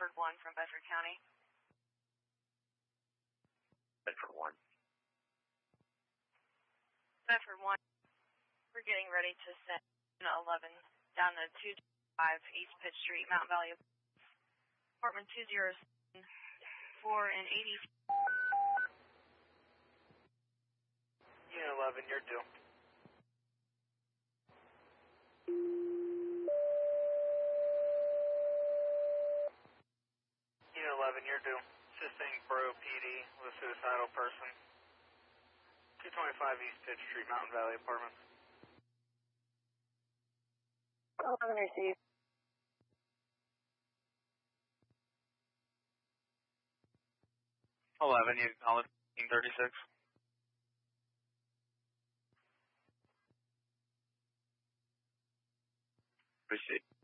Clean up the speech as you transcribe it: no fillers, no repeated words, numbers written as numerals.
Bedford 1 from Bedford County. Bedford 1. Bedford 1, we're getting ready to send 11 down to 225 East Pitt Street, Mountain Valley, apartment 207, 4 and 80. Unit 11, you're due. Unit 11, you're due. Assisting Borough PD with a suicidal person. 225 East Pitt Street, Mountain Valley Apartments. 11 received. You call it 36. Receive.